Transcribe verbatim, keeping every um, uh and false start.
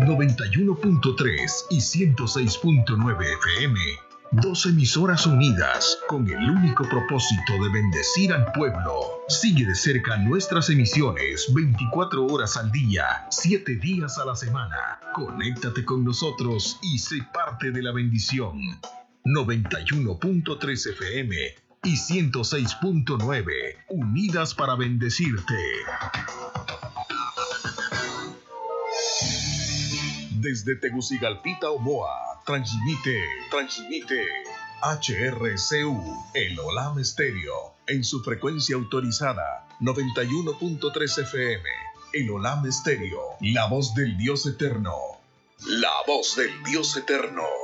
noventa y uno punto tres y ciento seis punto nueve F M. Dos emisoras unidas con el único propósito de bendecir al pueblo. Sigue de cerca nuestras emisiones veinticuatro horas al día, siete días a la semana. Conéctate con nosotros y sé parte de la bendición. noventa y uno punto tres F M y ciento seis punto nueve, unidas para bendecirte. Desde Tegucigalpita, Omoa, transmite, transmite H R C U, el Olam Estéreo, en su frecuencia autorizada, noventa y uno punto tres F M. El Olam Estéreo, la voz del Dios eterno. La voz del Dios eterno.